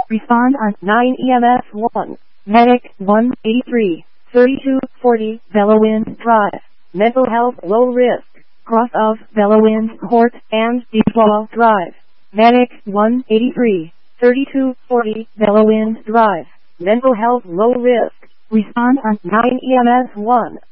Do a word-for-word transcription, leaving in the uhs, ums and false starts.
Respond on nine E M S one. Medic one eighty-three, thirty-two forty, Bellowins Drive. Mental health low risk. Cross of Bellowins Court and Deepwell Drive. Medic one eighty-three, thirty-two forty, Bellowins Drive. Mental health low risk. Respond on nine E M S one.